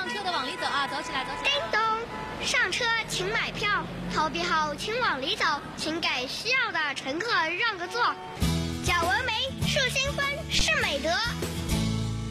上车的往里走啊，走起来，走起来。 叮咚，上车请买票，投币后请往里走，请给需要的乘客让个座。